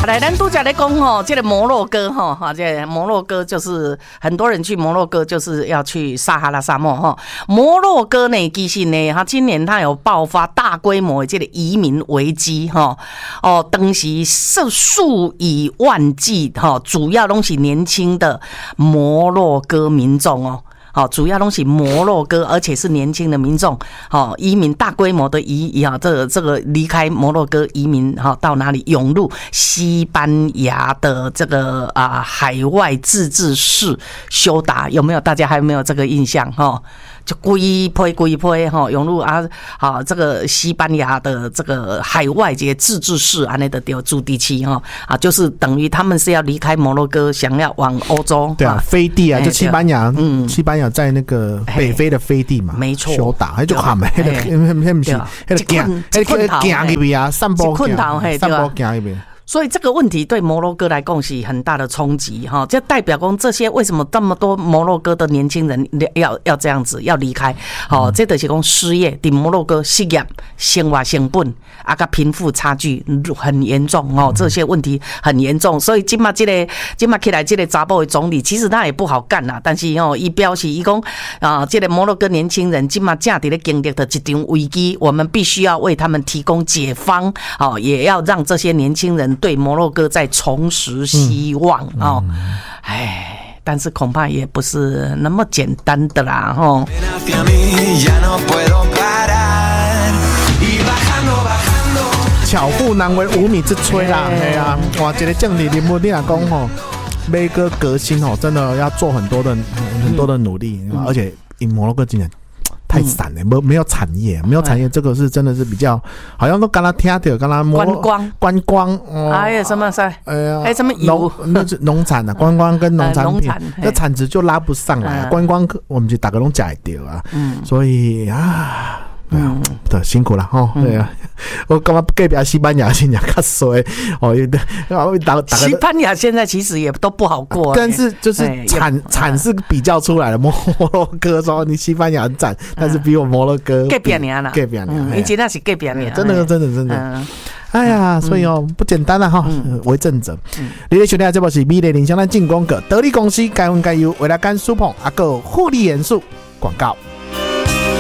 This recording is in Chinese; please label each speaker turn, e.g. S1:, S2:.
S1: 来，咱拄则咧讲吼，这个摩洛哥吼，这个摩洛哥就是很多人去摩洛哥就是要去撒哈拉沙漠哈。摩洛哥呢，其实呢，今年它有爆发大规模的这个移民危机哈。哦，当时数以万计哈，主要都是年轻的摩洛哥民众哦。好，主要都是摩洛哥，而且是年轻的民众，好，移民大规模的这个离开摩洛哥移民，好，到哪里涌入西班牙的这个海外自治市休达，有没有？大家还有没有这个印象哈？就规批哈，涌入这个西班牙的这个海外这些自治市安内的驻地区哈就是等于他们是要离开摩洛哥，想要往欧洲。
S2: 对啊，飞地啊，就西班牙，西班牙在那个北非的飞地嘛，
S1: 没错，
S2: 休达，还就喊嘛，行去边啊，散步行去边。
S1: 所以这个问题对摩洛哥来讲是很大的冲击哈，这代表讲这些为什么这么多摩洛哥的年轻人要这样子要离开？好，这就是讲失业，在摩洛哥失业、生活成本跟贫富差距很严重哦，这些问题很严重。所以今嘛起来这个查甫的总理，其实他也不好干啦，但是伊表示伊讲这个摩洛哥年轻人今嘛正在咧经历的一场危机，我们必须要为他们提供解方，也要让这些年轻人对摩洛哥再重拾希望哦，但是恐怕也不是那么简单的啦吼。
S2: 巧妇难为无米之炊啦，对啊，哇，这个政治人物你来讲吼，每个革新吼，真的要做很多的努力，而且摩洛哥今年太散了，没有产业，这个是真的是比较，好像都刚刚听到，刚刚观光，
S1: 哎呀什么噻，什么油，
S2: 那是农产啊，观光跟农产品，那产值就拉不上来，观光我们就大家都假掉啊，所以对，辛苦了哈。对啊，我感觉隔壁西班牙现在较衰哦，
S1: 西班牙现在其实也都不好过，
S2: 但是就是产是比较出来的。摩洛哥说你西班牙很惨，但是比我摩洛哥
S1: 隔壁年啦，以前那是隔壁年，
S2: 真的。哎呀，所以不简单啦哈，为政者。你咧收听这部是美丽人生的进攻课，得力公司该问该有，为了干苏碰还有护理元素广告。